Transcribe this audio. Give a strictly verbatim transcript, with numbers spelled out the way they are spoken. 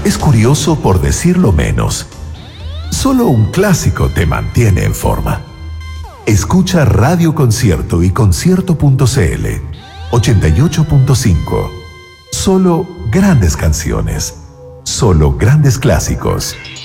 Es curioso por decirlo menos. Solo un clásico te mantiene en forma. Escucha Radio Concierto y concierto punto cl ochenta y ocho punto cinco. Solo grandes canciones. Solo grandes clásicos.